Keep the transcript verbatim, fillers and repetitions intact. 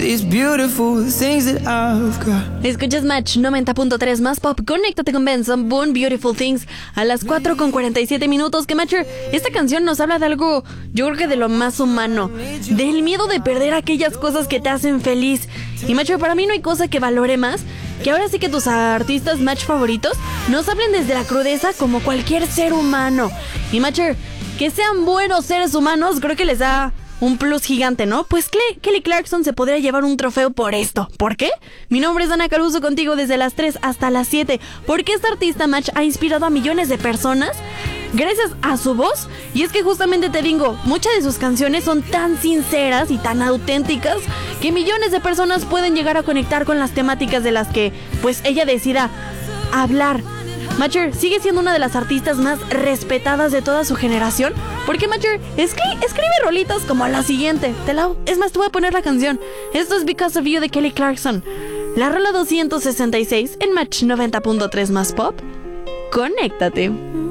these beautiful things that I've got. Escuchas Match noventa punto tres más pop. Conéctate con Benson Boone, Beautiful Things, a las cuatro con cuarenta y siete minutos. Que Matcher, esta canción nos habla de algo, yo creo que de lo más humano, del miedo de perder aquellas cosas que te hacen feliz. Y Matcher, para mí no hay cosa que valore más que ahora sí que tus artistas Match favoritos nos hablen desde la crudeza como cualquier ser humano. Y Matcher, que sean buenos seres humanos, creo que les da un plus gigante, ¿no? Pues Cle- Kelly Clarkson se podría llevar un trofeo por esto. ¿Por qué? Mi nombre es Ana Caruso, contigo desde las tres hasta las siete. Porque esta artista Match ha inspirado a millones de personas gracias a su voz. Y es que justamente te digo, muchas de sus canciones son tan sinceras y tan auténticas que millones de personas pueden llegar a conectar con las temáticas de las que pues ella decida hablar. Matcher sigue siendo una de las artistas más respetadas de toda su generación. Porque Matcher escri- escribe rolitas como la siguiente. Te la, es más, te voy a poner la canción. Esto es Because of You de Kelly Clarkson. La rola doscientos sesenta y seis en Match noventa punto tres más pop. Conéctate.